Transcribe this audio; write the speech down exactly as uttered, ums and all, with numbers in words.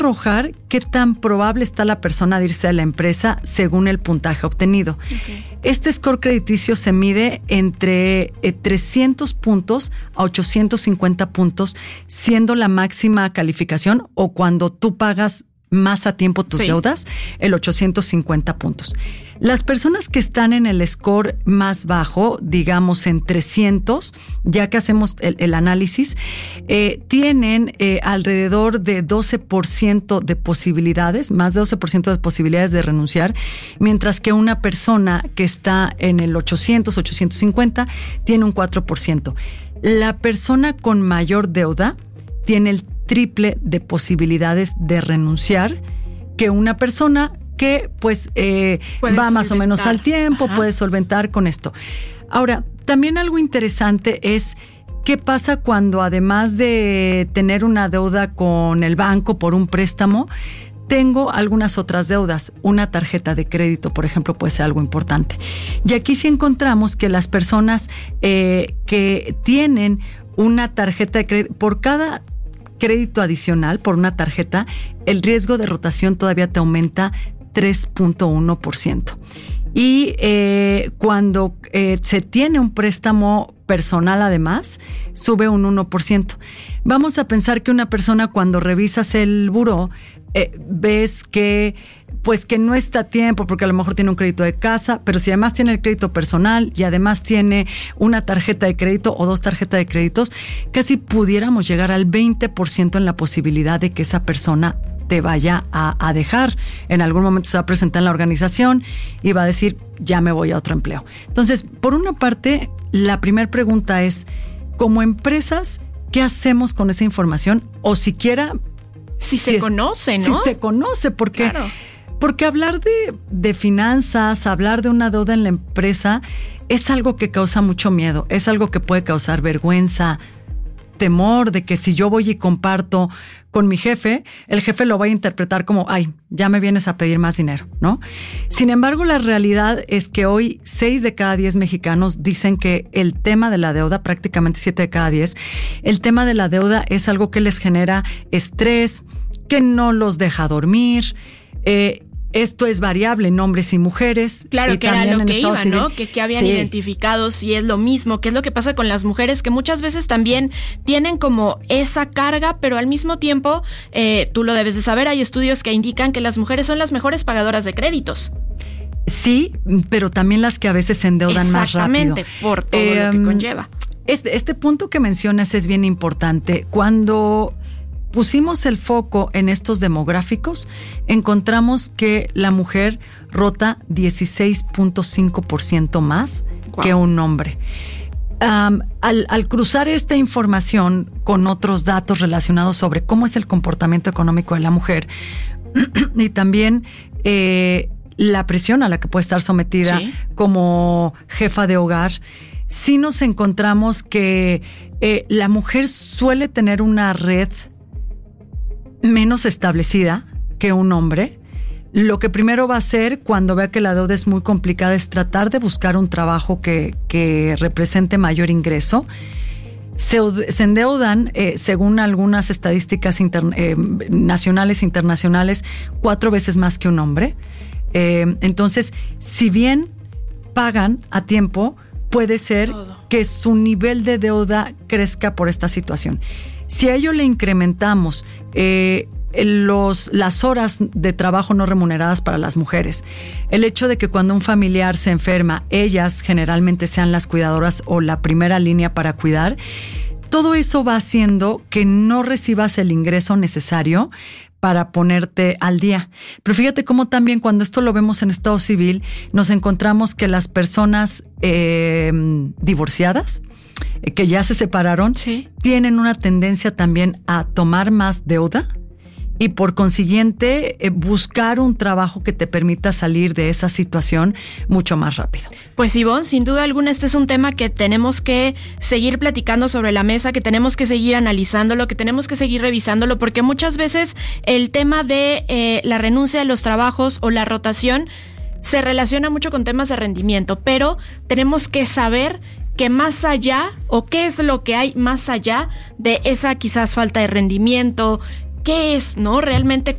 arrojar qué tan probable está la persona de irse a la empresa según el puntaje obtenido. Okay. Este score crediticio se mide entre eh, trescientos puntos a ochocientos cincuenta puntos, siendo la máxima calificación, o cuando tú pagas más a tiempo tus sí. deudas, el ochocientos cincuenta puntos. Las personas que están en el score más bajo, digamos en trescientos, ya que hacemos el, el análisis, eh, tienen eh, alrededor de doce por ciento de posibilidades, más de doce por ciento de posibilidades de renunciar, mientras que una persona que está en el ochocientos, ochocientos cincuenta, tiene un cuatro por ciento. La persona con mayor deuda tiene el triple de posibilidades de renunciar que una persona que pues eh, va solventar. Más o menos al tiempo, Ajá. puede solventar con esto. Ahora, también algo interesante es qué pasa cuando, además de tener una deuda con el banco por un préstamo, tengo algunas otras deudas. Una tarjeta de crédito, por ejemplo, puede ser algo importante. Y aquí sí encontramos que las personas eh, que tienen una tarjeta de crédito, por cada crédito adicional por una tarjeta, el riesgo de rotación todavía te aumenta tres punto uno por ciento. Y eh, cuando eh, se tiene un préstamo personal además, sube un uno por ciento. Vamos a pensar que una persona, cuando revisas el buró, eh, ves que pues que no está a tiempo porque a lo mejor tiene un crédito de casa, pero si además tiene el crédito personal y además tiene una tarjeta de crédito o dos tarjetas de créditos, casi pudiéramos llegar al veinte por ciento en la posibilidad de que esa persona te vaya a, a dejar. En algún momento se va a presentar en la organización y va a decir, ya me voy a otro empleo. Entonces, por una parte, la primera pregunta es, como empresas, ¿qué hacemos con esa información? O siquiera... Si, si se es, conoce, ¿no? Si se conoce, porque... Claro. Porque hablar de, de finanzas, hablar de una deuda en la empresa es algo que causa mucho miedo, es algo que puede causar vergüenza, temor de que si yo voy y comparto con mi jefe, el jefe lo va a interpretar como, ay, ya me vienes a pedir más dinero, ¿no? Sin embargo, la realidad es que hoy seis de cada diez mexicanos dicen que el tema de la deuda, prácticamente siete de cada diez, el tema de la deuda es algo que les genera estrés, que no los deja dormir, eh, esto es variable en hombres y mujeres. Claro, y que era lo que iba, civil, ¿no? Que, que habían sí. identificado si es lo mismo, que es lo que pasa con las mujeres, que muchas veces también tienen como esa carga, pero al mismo tiempo, eh, tú lo debes de saber, hay estudios que indican que las mujeres son las mejores pagadoras de créditos. Sí, pero también las que a veces se endeudan más rápido. Exactamente, por todo eh, lo que conlleva. Este, este punto que mencionas es bien importante. Cuando pusimos el foco en estos demográficos, encontramos que la mujer rota dieciséis punto cinco por ciento más wow. que un hombre. Um, al, al cruzar esta información con otros datos relacionados sobre cómo es el comportamiento económico de la mujer y también eh, la presión a la que puede estar sometida ¿sí? como jefa de hogar, sí nos encontramos que eh, la mujer suele tener una red menos establecida que un hombre. Lo que primero va a hacer cuando vea que la deuda es muy complicada es tratar de buscar un trabajo que, que represente mayor ingreso. Se, se endeudan, eh, según algunas estadísticas inter, eh, nacionales e internacionales, cuatro veces más que un hombre. Eh, entonces, si bien pagan a tiempo, puede ser Todo. que su nivel de deuda crezca por esta situación. Si a ello le incrementamos eh, los, las horas de trabajo no remuneradas para las mujeres, el hecho de que cuando un familiar se enferma, ellas generalmente sean las cuidadoras o la primera línea para cuidar, todo eso va haciendo que no recibas el ingreso necesario para ponerte al día. Pero fíjate cómo también cuando esto lo vemos en estado civil, nos encontramos que las personas eh, divorciadas, que ya se separaron, sí. tienen una tendencia también a tomar más deuda y por consiguiente eh, buscar un trabajo que te permita salir de esa situación mucho más rápido. Pues Ivonne, sin duda alguna este es un tema que tenemos que seguir platicando sobre la mesa, que tenemos que seguir analizándolo, que tenemos que seguir revisándolo, porque muchas veces el tema de eh, la renuncia de los trabajos o la rotación se relaciona mucho con temas de rendimiento, pero tenemos que saber que más allá, o qué es lo que hay más allá de esa quizás falta de rendimiento, ¿qué es, no? Realmente